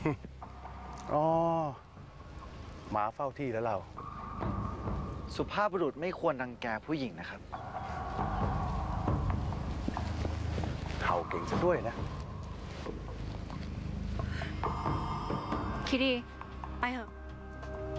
อ๋อหมาเฝ้าที่แล้วเราสุภาพบุรุษไม่ควรรังแกผู้หญิงนะครับเห่าเก่งซะด้วยนะคิดดีไปเถอะ